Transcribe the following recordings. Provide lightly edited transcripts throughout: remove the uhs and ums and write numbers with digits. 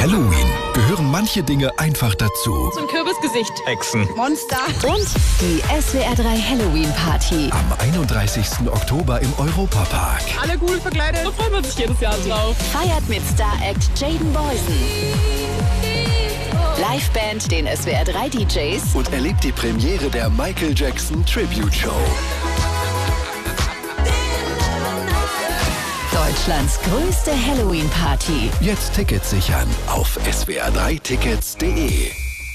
Halloween gehören manche Dinge einfach dazu. So ein Kürbisgesicht. Hexen. Monster. Und die SWR 3 Halloween Party. Am 31. Oktober im Europapark. Alle cool verkleidet. Da freut man sich jedes Jahr drauf. Feiert mit Star-Act Jaden Boysen. Liveband, den SWR 3 DJs. Und erlebt die Premiere der Michael Jackson Tribute Show. Deutschlands größte Halloween Party. Jetzt Tickets sichern auf swr3tickets.de.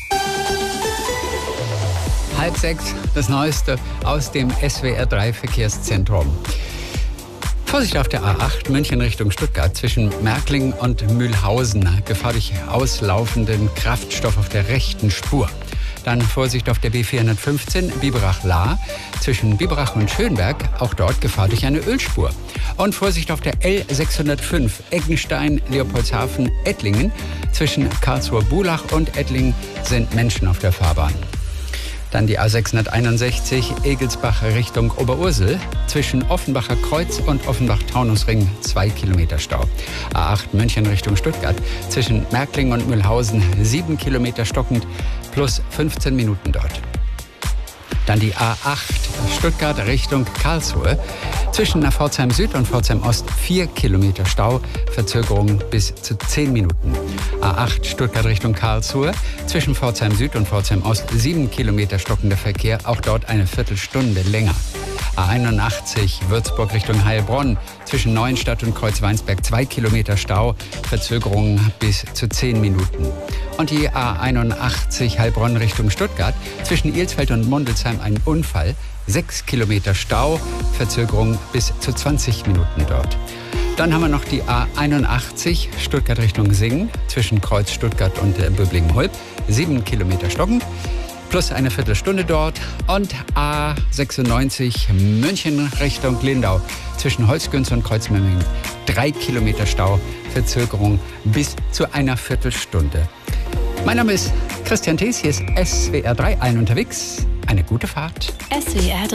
5:30, das Neueste aus dem SWR 3 Verkehrszentrum. Vorsicht auf der A8 München Richtung Stuttgart zwischen Märklingen und Mühlhausen. Gefahr durch auslaufenden Kraftstoff auf der rechten Spur. Dann Vorsicht auf der B415 Biberach-Lahr zwischen Biberach und Schönberg. Auch dort Gefahr durch eine Ölspur. Und Vorsicht auf der L605 Eggenstein-Leopoldshafen-Ettlingen. Zwischen Karlsruhe-Bulach und Ettlingen sind Menschen auf der Fahrbahn. Dann die A661 Egelsbach Richtung Oberursel. Zwischen Offenbacher Kreuz und Offenbach-Taunusring 2 Kilometer Stau. A8 München Richtung Stuttgart. Zwischen Märklingen und Mühlhausen 7 Kilometer stockend plus 15 Minuten dort. Dann die A8 Stuttgart Richtung Karlsruhe. Zwischen Pforzheim Süd und Pforzheim Ost 4 Kilometer Stau, Verzögerung bis zu 10 Minuten. A8 Stuttgart Richtung Karlsruhe. Zwischen Pforzheim Süd und Pforzheim Ost 7 Kilometer stockender Verkehr, auch dort eine Viertelstunde länger. A81 Würzburg Richtung Heilbronn. Zwischen Neuenstadt und Kreuzweinsberg 2 Kilometer Stau, Verzögerung bis zu 10 Minuten. Und die A81 Heilbronn Richtung Stuttgart. Zwischen Ilsfeld und Mundelsheim ein Unfall. 6 Kilometer Stau, Verzögerung bis zu 20 Minuten dort. Dann haben wir noch die A81 Stuttgart Richtung Singen. Zwischen Kreuz Stuttgart und Böblingen-Holb. 7 Kilometer stockend. Plus eine Viertelstunde dort. Und A96 München Richtung Lindau. Zwischen Holzgünz und Kreuzmemmingen 3 Kilometer Stau, Verzögerung bis zu einer Viertelstunde. Mein Name ist Christian Thees, hier ist SWR 3, allen unterwegs. Eine gute Fahrt. SWR